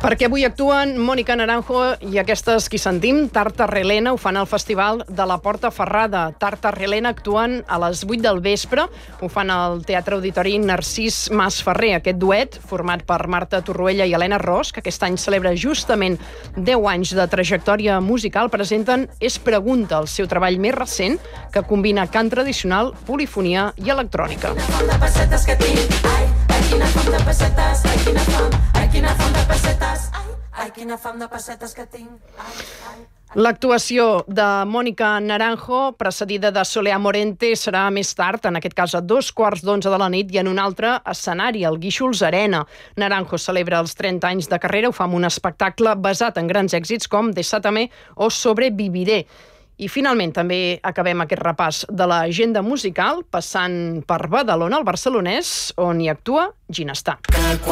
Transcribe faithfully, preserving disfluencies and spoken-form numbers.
Perquè avui actuen Mónica Naranjo i aquestes qui sentim, Tartarrelena, ho fan al Festival de la Porta Ferrada. Tartarrelena actuen a les vuit del vespre, ho fan al Teatre Auditori Narcís Mas Ferrer. Aquest duet, format per Marta Torroella i Helena Ros, que aquest any celebra justament deu anys de trajectòria musical, presenten És Pregunta, el seu treball més recent, que combina cant tradicional, polifonia i electrònica. Quina font de pessetes que tinc, ai, ai, quina font de pessetes, ai, quina font, ai, quina font de pessetes, ai, ai, quina font de pessetes que tinc, ai, ai. L'actuació de Mónica Naranjo, precedida de Soleá Morente, serà més tard, en aquest cas a dos quarts d'onze de la nit, i en un altre escenari, el Guíxols Arena. Naranjo celebra els trenta anys de carrera, ho fa amb un espectacle basat en grans èxits com Desátame o Sobreviviré. I finalment també acabem aquest repàs de l'agenda musical passant per Badalona, el barcelonès, on hi actua Ginestar.